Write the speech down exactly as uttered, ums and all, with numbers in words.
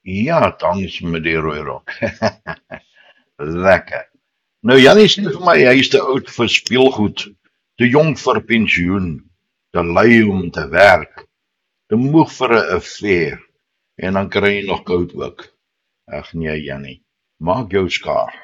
Ja, thanks met die rooi rok. Lekker. Nou, Jannie sê vir my, hy is te oud vir speelgoed, te jong vir pensioen, te lui om te werk, te moeg vir 'n affair, en dan kry jy nog koud ook. Ag nee, Jannie, maak jou skaar.